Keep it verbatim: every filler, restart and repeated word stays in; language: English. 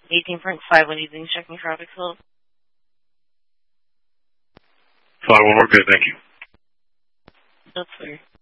eighteen point five one evening, checking traffic flow. five one, we're good, thank you. That's fair.